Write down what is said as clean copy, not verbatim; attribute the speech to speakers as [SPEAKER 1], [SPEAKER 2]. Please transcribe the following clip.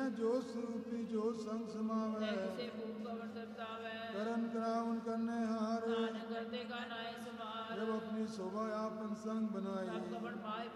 [SPEAKER 1] मैं जो स्वरूपी जो संग समावे
[SPEAKER 2] से भूप कवर सबतावे
[SPEAKER 1] करन करावन करने हार
[SPEAKER 2] दान करते का नाय समार
[SPEAKER 1] जब अपनी शोभा आपन संग बनाई
[SPEAKER 2] तब कवर पाए